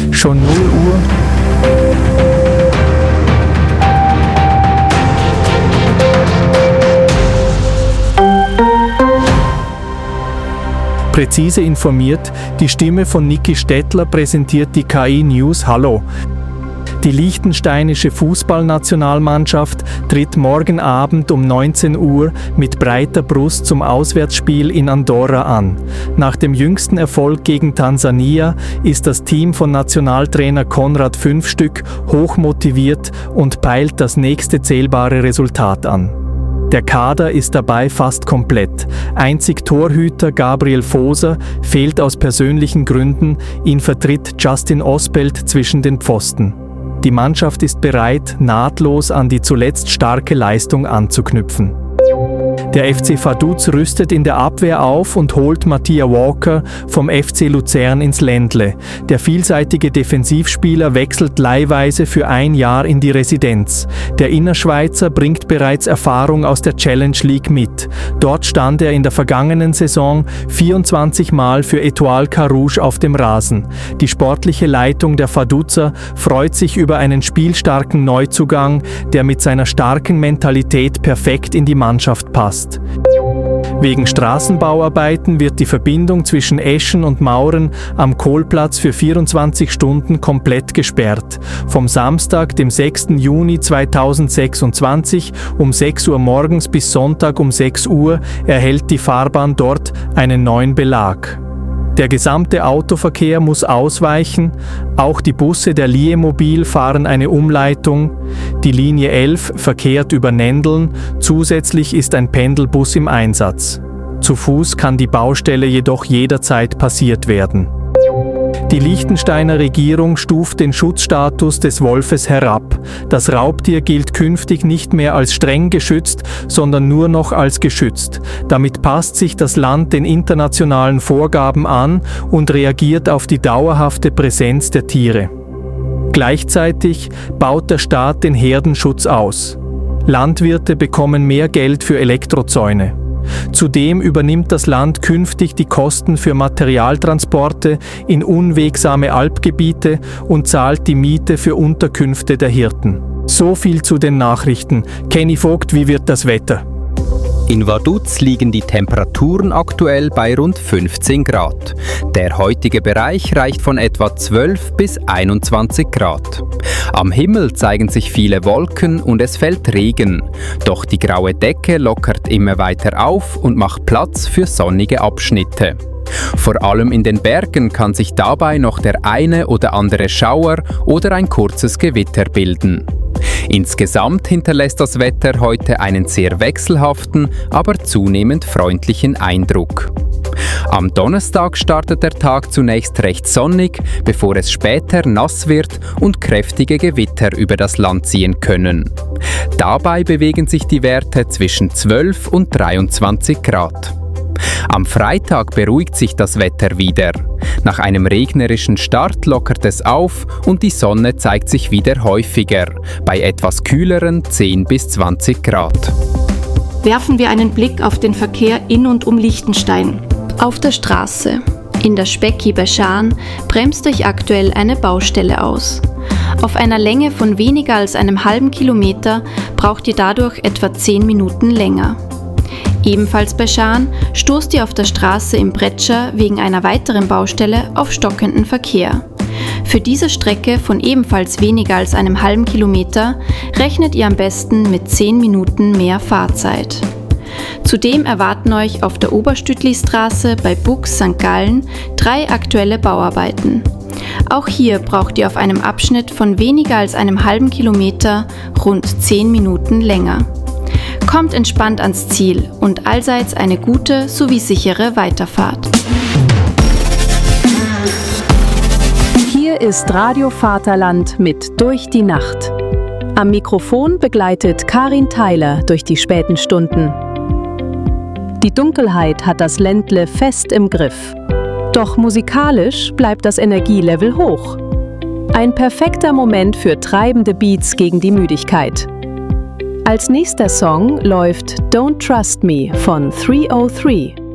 Schon 0 Uhr. Präzise informiert, die Stimme von Niki Stettler präsentiert die KI News. Hallo. Die liechtensteinische Fußballnationalmannschaft tritt morgen Abend um 19 Uhr mit breiter Brust zum Auswärtsspiel in Andorra an. Nach dem jüngsten Erfolg gegen Tansania ist das Team von Nationaltrainer Konrad Fünfstück hochmotiviert und peilt das nächste zählbare Resultat an. Der Kader ist dabei fast komplett. Einzig Torhüter Gabriel Voser fehlt aus persönlichen Gründen, ihn vertritt Justin Osbelt zwischen den Pfosten. Die Mannschaft ist bereit, nahtlos an die zuletzt starke Leistung anzuknüpfen. Der FC Vaduz rüstet in der Abwehr auf und holt Mattia Walker vom FC Luzern ins Ländle. Der vielseitige Defensivspieler wechselt leihweise für ein Jahr in die Residenz. Der Innerschweizer bringt bereits Erfahrung aus der Challenge League mit. Dort stand er in der vergangenen Saison 24 Mal für Étoile Carouge auf dem Rasen. Die sportliche Leitung der Vaduzer freut sich über einen spielstarken Neuzugang, der mit seiner starken Mentalität perfekt in die Mannschaft passt. Wegen Straßenbauarbeiten wird die Verbindung zwischen Eschen und Mauren am Kohlplatz für 24 Stunden komplett gesperrt. Vom Samstag, dem 6. Juni 2026 um 6 Uhr morgens bis Sonntag um 6 Uhr erhält die Fahrbahn dort einen neuen Belag. Der gesamte Autoverkehr muss ausweichen, auch die Busse der Liemobil fahren eine Umleitung. Die Linie 11 verkehrt über Nendeln, zusätzlich ist ein Pendelbus im Einsatz. Zu Fuß kann die Baustelle jedoch jederzeit passiert werden. Die Liechtensteiner Regierung stuft den Schutzstatus des Wolfes herab. Das Raubtier gilt künftig nicht mehr als streng geschützt, sondern nur noch als geschützt. Damit passt sich das Land den internationalen Vorgaben an und reagiert auf die dauerhafte Präsenz der Tiere. Gleichzeitig baut der Staat den Herdenschutz aus. Landwirte bekommen mehr Geld für Elektrozäune. Zudem übernimmt das Land künftig die Kosten für Materialtransporte in unwegsame Alpgebiete und zahlt die Miete für Unterkünfte der Hirten. So viel zu den Nachrichten. Kenny Vogt, wie wird das Wetter? In Vaduz liegen die Temperaturen aktuell bei rund 15 Grad. Der heutige Bereich reicht von etwa 12 bis 21 Grad. Am Himmel zeigen sich viele Wolken und es fällt Regen. Doch die graue Decke lockert immer weiter auf und macht Platz für sonnige Abschnitte. Vor allem in den Bergen kann sich dabei noch der eine oder andere Schauer oder ein kurzes Gewitter bilden. Insgesamt hinterlässt das Wetter heute einen sehr wechselhaften, aber zunehmend freundlichen Eindruck. Am Donnerstag startet der Tag zunächst recht sonnig, bevor es später nass wird und kräftige Gewitter über das Land ziehen können. Dabei bewegen sich die Werte zwischen 12 und 23 Grad. Am Freitag beruhigt sich das Wetter wieder. Nach einem regnerischen Start lockert es auf und die Sonne zeigt sich wieder häufiger, bei etwas kühleren 10 bis 20 Grad. Werfen wir einen Blick auf den Verkehr in und um Liechtenstein. Auf der Straße. In der Specki bei Schaan bremst euch aktuell eine Baustelle aus. Auf einer Länge von weniger als einem halben Kilometer braucht ihr dadurch etwa 10 Minuten länger. Ebenfalls bei Schaan stoßt ihr auf der Straße im Bretscher wegen einer weiteren Baustelle auf stockenden Verkehr. Für diese Strecke von ebenfalls weniger als einem halben Kilometer rechnet ihr am besten mit 10 Minuten mehr Fahrzeit. Zudem erwarten euch auf der Oberstütli-Straße bei Bux St. Gallen 3 aktuelle Bauarbeiten. Auch hier braucht ihr auf einem Abschnitt von weniger als einem halben Kilometer rund 10 Minuten länger. Kommt entspannt ans Ziel und allseits eine gute sowie sichere Weiterfahrt. Hier ist Radio Vaterland mit Durch die Nacht. Am Mikrofon begleitet Karin Theiler durch die späten Stunden. Die Dunkelheit hat das Ländle fest im Griff. Doch musikalisch bleibt das Energielevel hoch. Ein perfekter Moment für treibende Beats gegen die Müdigkeit. Als nächster Song läuft Don't Trust Me von 303.